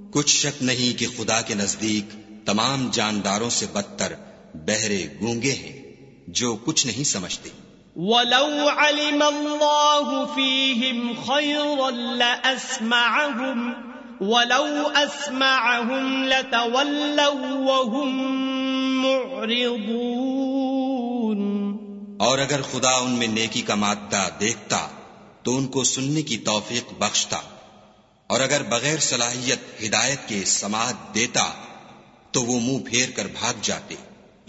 कुछ शक नहीं कि खुदा के नजदीक तमाम जानदारों से बदतर बहरे गूंगे हैं जो कुछ नहीं समझते। वलौ अलिमल्लाहु फीहिम खैरन लअस्मअहुम वलौ अस्मअहुम लतवल्लौ वहुम मुअरिदून। और अगर खुदा उनमें नेकी का मादा देखता तो उनको सुनने की तौफीक बख्शता, और अगर बगैर सलाहियत हिदायत के समाअत देता तो वो मुंह फेर कर भाग जाते।